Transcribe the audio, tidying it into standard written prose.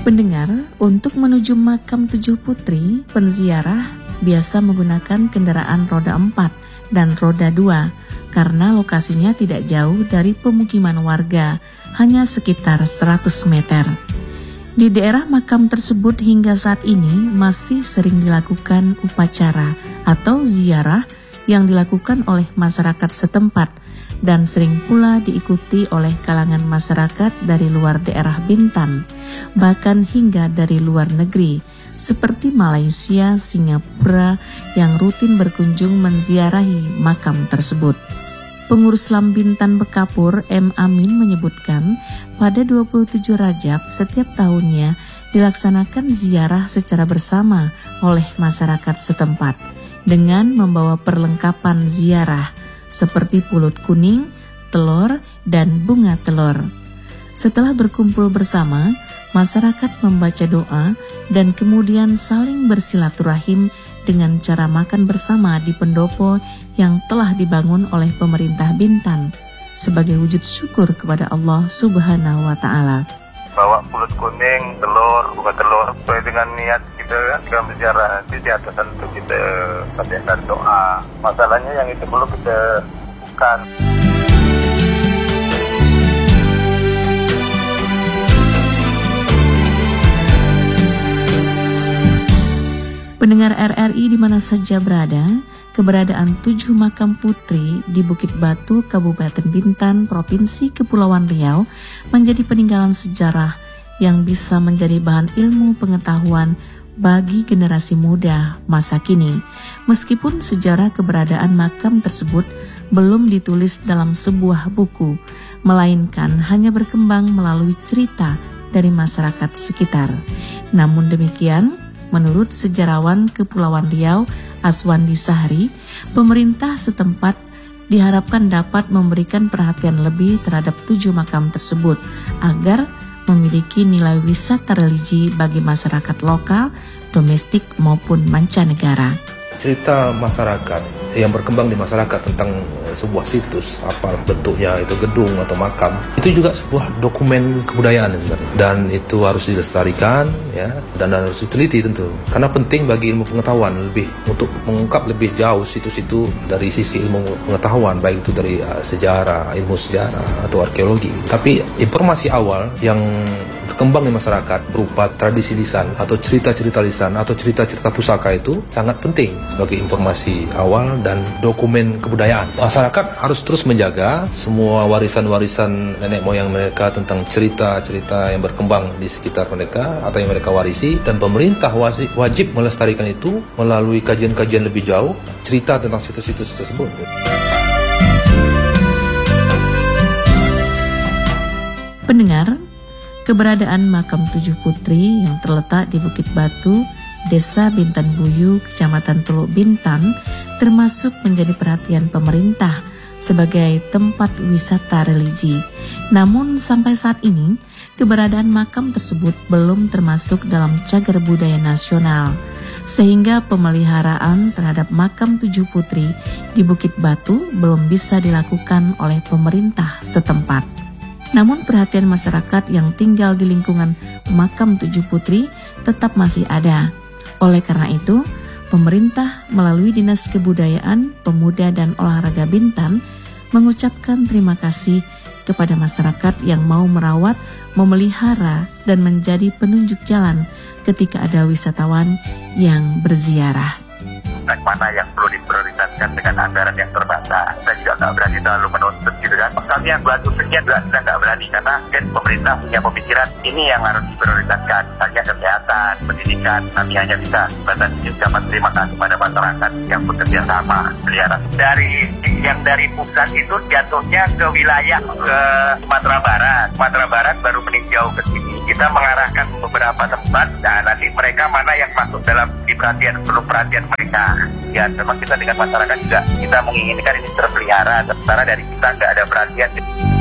Pendengar, untuk menuju makam Tujuh Putri, penziarah biasa menggunakan kendaraan roda 4 dan roda 2 karena lokasinya tidak jauh dari pemukiman warga, hanya sekitar 100 meter. Di daerah makam tersebut hingga saat ini masih sering dilakukan upacara atau ziarah yang dilakukan oleh masyarakat setempat dan sering pula diikuti oleh kalangan masyarakat dari luar daerah Bintan, bahkan hingga dari luar negeri, seperti Malaysia, Singapura yang rutin berkunjung menziarahi makam tersebut. Pengurus Lam Bintan Bekapur M. Amin menyebutkan pada 27 Rajab setiap tahunnya dilaksanakan ziarah secara bersama oleh masyarakat setempat dengan membawa perlengkapan ziarah seperti pulut kuning, telur, dan bunga telur. Setelah berkumpul bersama, masyarakat membaca doa dan kemudian saling bersilaturahim dengan cara makan bersama di pendopo yang telah dibangun oleh pemerintah Bintan sebagai wujud syukur kepada Allah Subhanahu wa Ta'ala. Bawa pulut kuning, telur, bunga telur sesuai dengan niat kita kan berziarah. Nanti di atas tentu kita bacakan doa. Masalahnya yang itu perlu kita bukan. Pendengar RRI di mana saja berada, keberadaan 7 makam putri di Bukit Batu, Kabupaten Bintan, Provinsi Kepulauan Riau menjadi peninggalan sejarah yang bisa menjadi bahan ilmu pengetahuan bagi generasi muda masa kini. Meskipun sejarah keberadaan makam tersebut belum ditulis dalam sebuah buku, melainkan hanya berkembang melalui cerita dari masyarakat sekitar. Namun demikian, menurut sejarawan Kepulauan Riau Aswandi Sahri, pemerintah setempat diharapkan dapat memberikan perhatian lebih terhadap 7 makam tersebut agar memiliki nilai wisata religi bagi masyarakat lokal, domestik maupun mancanegara. Cerita masyarakat yang berkembang di masyarakat tentang sebuah situs, apalah bentuknya itu gedung atau makam, itu juga sebuah dokumen kebudayaan sebenarnya, dan itu harus dilestarikan ya, dan harus diteliti tentu, karena penting bagi ilmu pengetahuan lebih untuk mengungkap lebih jauh situs-situs dari sisi ilmu pengetahuan, baik itu dari sejarah, ilmu sejarah atau arkeologi. Tapi informasi awal yang berkembang di masyarakat berupa tradisi lisan atau cerita-cerita lisan atau cerita-cerita pusaka itu sangat penting sebagai informasi awal dan dokumen kebudayaan. Masyarakat harus terus menjaga semua warisan-warisan nenek moyang mereka tentang cerita-cerita yang berkembang di sekitar mereka atau yang mereka warisi, dan pemerintah wajib melestarikan itu melalui kajian-kajian lebih jauh cerita tentang situs-situs tersebut. Pendengar, keberadaan makam 7 putri yang terletak di Bukit Batu, Desa Bintan Buyu, Kecamatan Teluk Bintan, termasuk menjadi perhatian pemerintah sebagai tempat wisata religi. Namun sampai saat ini, keberadaan makam tersebut belum termasuk dalam cagar budaya nasional, sehingga pemeliharaan terhadap makam 7 putri di Bukit Batu belum bisa dilakukan oleh pemerintah setempat. Namun perhatian masyarakat yang tinggal di lingkungan makam 7 putri tetap masih ada. Oleh karena itu, pemerintah melalui Dinas Kebudayaan, Pemuda dan Olahraga Bintan mengucapkan terima kasih kepada masyarakat yang mau merawat, memelihara, dan menjadi penunjuk jalan ketika ada wisatawan yang berziarah. Mana yang perlu diprioritaskan dengan anggaran yang terbatas. Kita juga nggak berani terlalu menuntut gitu kan. Kami yang Batu sekian juga kita nggak berani, karena kan pemerintah punya pemikiran ini yang harus diprioritaskan. Misalnya kesehatan, pendidikan, kami hanya bisa batas ucapan terima kasih pada masyarakat yang bekerja sama pelihara. Dari pusat itu jatuhnya ke wilayah ke Sumatera Barat. Sumatera Barat baru meninjau ke sini. Kita mengarahkan beberapa tempat, dan nanti mereka mana yang masuk dalam perlu perhatian mereka. Ya, memang kita dengan masyarakat juga kita menginginkan ini terpelihara, sementara dari kita nggak ada perhatian.